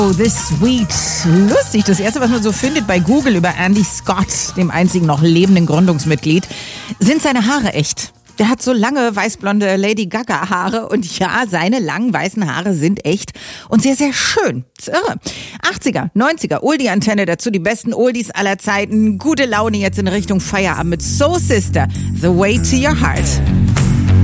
Oh, this sweet. Lustig. Das erste, was man so findet bei Google über Andy Scott, dem einzigen noch lebenden Gründungsmitglied, sind seine Haare echt. Der hat so lange weißblonde Lady Gaga Haare und ja, seine langen weißen Haare sind echt und sehr, sehr schön. Das ist irre. 80er, 90er, Oldie-Antenne, dazu die besten Oldies aller Zeiten. Gute Laune jetzt in Richtung Feierabend mit Soul Sister, The Way to Your Heart.